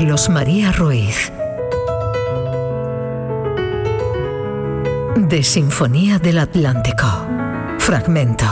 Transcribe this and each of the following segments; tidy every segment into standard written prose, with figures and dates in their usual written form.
Carlos María Ruiz. De Sinfonía del Atlántico. Fragmento.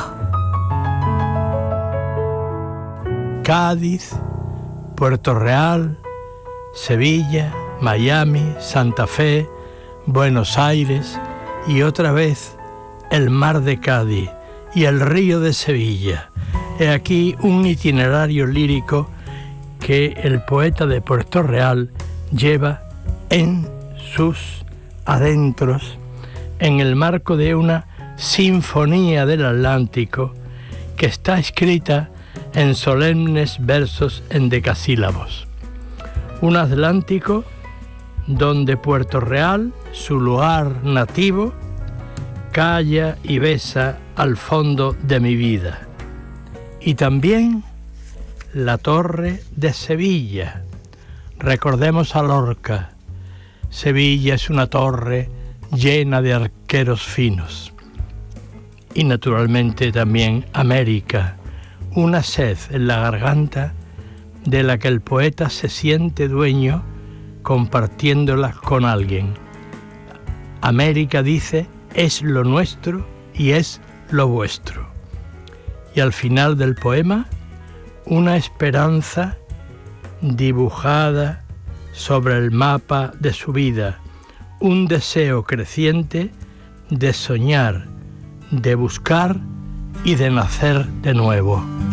Cádiz, Puerto Real, Sevilla, Miami, Santa Fe, Buenos Aires y otra vez el mar de Cádiz y el río de Sevilla. He aquí un itinerario lírico que el poeta de Puerto Real lleva en sus adentros en el marco de una sinfonía del Atlántico que está escrita en solemnes versos en decasílabos. Un Atlántico donde Puerto Real, su lugar nativo, calla y besa al fondo de mi vida. Y también la Torre de Sevilla. Recordemos a Lorca. Sevilla es una torre llena de arqueros finos. Y naturalmente también América, una sed en la garganta de la que el poeta se siente dueño compartiéndola con alguien. América, dice, es lo nuestro y es lo vuestro. Y al final del poema, una esperanza dibujada sobre el mapa de su vida, un deseo creciente de soñar, de buscar y de nacer de nuevo.